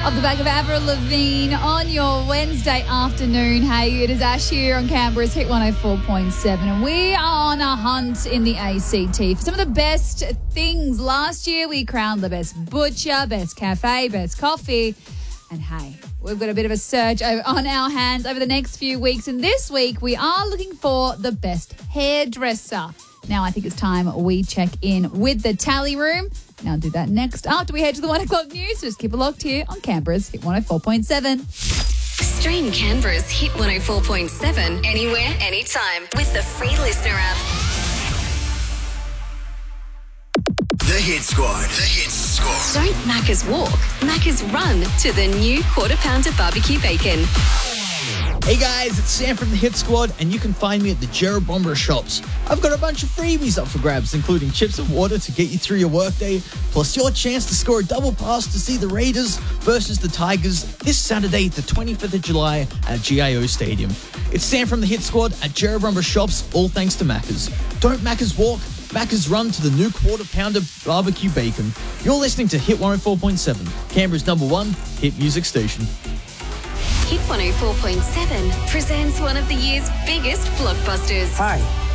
Off the back of Avril Lavigne on your Wednesday afternoon. Hey, it is Ash here on Canberra's Hit 104.7, and we are on a hunt in the ACT for some of the best things. Last year, we crowned the best butcher, best cafe, best coffee, and hey, we've got a bit of a search on our hands over the next few weeks, and this week we are looking for the best hairdresser. Now, I think it's time we check in with the tally room. And I'll do that next after we head to the 1 o'clock news. So just keep it locked here on Canberra's Hit 104.7. Stream Canberra's Hit 104.7 anywhere, anytime with the free Listener app. The Hit Squad. The Hit Squad. Don't Macca's walk, Macca's run to the new Quarter Pounder barbecue bacon. Hey guys, it's Sam from the Hit Squad, and you can find me at the Jerrabomberra shops. I've got a bunch of freebies up for grabs, including chips and water to get you through your workday, plus your chance to score a double pass to see the Raiders versus the Tigers this Saturday, the 25th of July at GIO Stadium. It's Sam from the Hit Squad at Jerrabomberra shops, all thanks to Macca's. Don't Macca's walk, Macca's run to the new Quarter Pounder barbecue bacon. You're listening to Hit 104.7, Canberra's #1 hit music station. Hit 104.7 presents one of the year's biggest blockbusters. Hi,